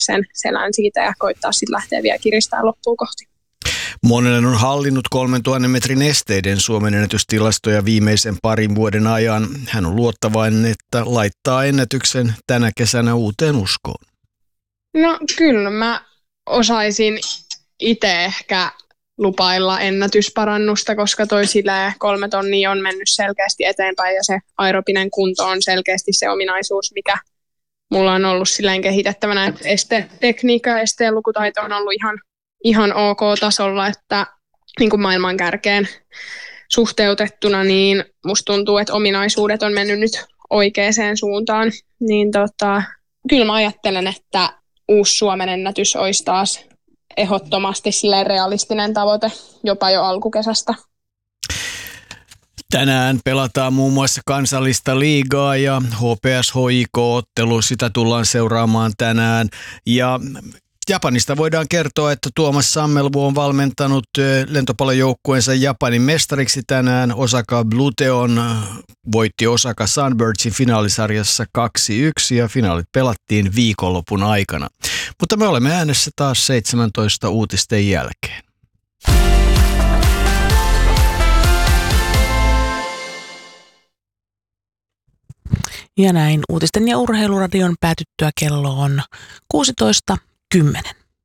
sen selän siitä ja koittaa sitten lähteä vielä kiristää loppuun kohti. Monen on hallinnut 3000 metrin esteiden Suomen ennätystilastoja viimeisen parin vuoden ajan. Hän on luottavainen, että laittaa ennätyksen tänä kesänä uuteen uskoon. No kyllä mä osaisin itse ehkä lupailla ennätysparannusta, koska toi 3 tonnia on mennyt selkeästi eteenpäin ja se aerobinen kunto on selkeästi se ominaisuus, mikä mulla on ollut silleen kehitettävänä, että estetekniikka ja esteen lukutaito on ollut ihan ok tasolla, että niin kuin maailman kärkeen suhteutettuna, niin musta tuntuu, että ominaisuudet on mennyt nyt oikeaan suuntaan. Niin kyllä mä ajattelen, että uusi Suomen ennätys olisi taas ehdottomasti silleen realistinen tavoite jopa jo alkukesästä. Tänään pelataan muun muassa kansallista liigaa ja HPS-HJK-ottelu, sitä tullaan seuraamaan tänään. Ja Japanista voidaan kertoa, että Tuomas Sammelvu on valmentanut lentopallojoukkueensa Japanin mestariksi tänään. Osaka Bluteon voitti Osaka Sunbirdsin finaalisarjassa 2-1 ja finaalit pelattiin viikonlopun aikana. Mutta me olemme äänessä taas 17 uutisten jälkeen. Ja näin uutisten ja urheiluradion päätyttyä kello on 16:10.